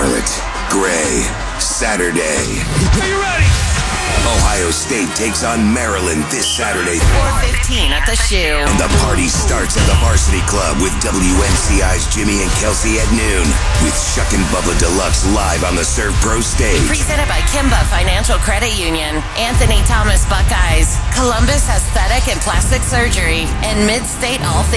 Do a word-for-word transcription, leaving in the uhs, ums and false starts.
Scarlet, Gray, Saturday. Are you ready? Ohio State takes on Maryland this Saturday. four fifteen at the Shoe. And the party starts at the Varsity Club with W N C I's Jimmy and Kelsey at noon. With Chuck and Bubba Deluxe live on the Serve Pro stage. Presented by Kimba Financial Credit Union, Anthony Thomas Buckeyes, Columbus Aesthetic and Plastic Surgery, and Mid-State All Things